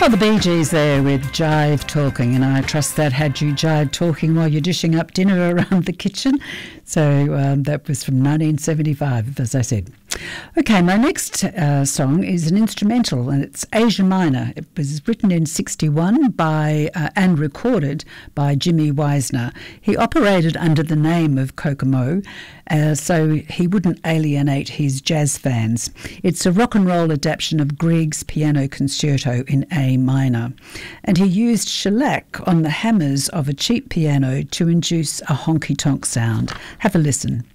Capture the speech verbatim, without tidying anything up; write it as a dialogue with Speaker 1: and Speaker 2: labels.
Speaker 1: Oh, the Bee Gees there with Jive Talking, and I trust that had you jive talking while you're dishing up dinner around the kitchen. So um, that was from nineteen seventy-five, as I said. Okay, my next uh, song is an instrumental, and it's Asia Minor. It was written in sixty-one by uh, and recorded by Jimmy Wisner. He operated under the name of Kokomo, uh, so he wouldn't alienate his jazz fans. It's a rock and roll adaptation of Grieg's Piano Concerto in A minor, and he used shellac on the hammers of a cheap piano to induce a honky-tonk sound. Have a listen.